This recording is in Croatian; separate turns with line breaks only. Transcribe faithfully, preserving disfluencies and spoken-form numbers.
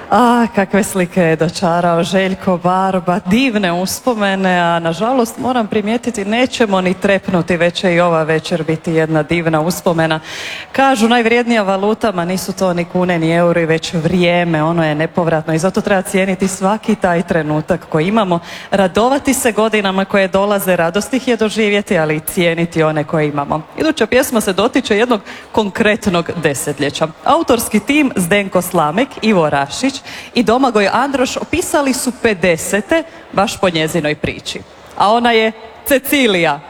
A, kakve slike je dočarao Željko Barba, divne uspomene, a nažalost moram primijetiti nećemo ni trepnuti, već će i ova večer biti jedna divna uspomena. Kažu najvrijednija valuta, ma nisu to ni kune ni euri, već vrijeme, ono je nepovratno i zato treba cijeniti svaki taj trenutak koji imamo, radovati se godinama koje dolaze, radost ih je doživjeti, ali i cijeniti one koje imamo. Iduća pjesma se dotiče jednog konkretnog desetljeća. Autorski tim Zdenko Slamek, Ivo Rašić i Domagoj Androš opisali su pedesete baš po njezinoj priči. A ona je Cecilija.